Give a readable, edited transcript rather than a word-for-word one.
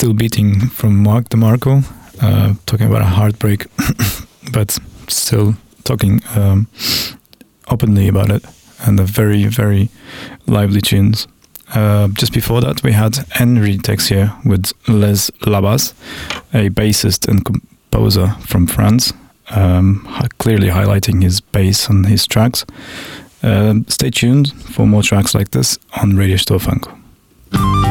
Still Beating from Mark DeMarco, talking about a heartbreak, but still talking openly about it, and a very, very lively tunes. Just before that, we had Henry Texier with Les Labas, a bassist and composer from France, clearly highlighting his bass on his tracks. Stay tuned for more tracks like this on Radio Stofunk.